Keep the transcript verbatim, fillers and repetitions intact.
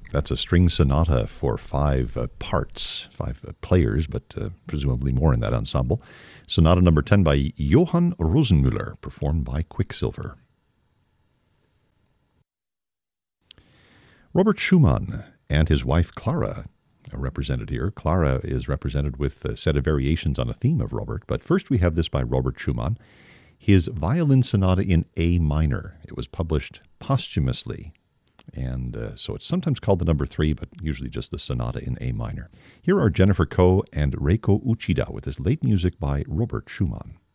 That's a string sonata for five uh, parts, five uh, players, but uh, presumably more in that ensemble. Sonata number ten by Johann Rosenmüller, performed by Quicksilver. Robert Schumann and his wife Clara are represented here. Clara is represented with a set of variations on a theme of Robert, but first we have this by Robert Schumann, his Violin Sonata in A minor. It was published posthumously, and uh, so it's sometimes called the number three, but usually just the Sonata in A minor. Here are Jennifer Koh and Reiko Uchida with this late music by Robert Schumann.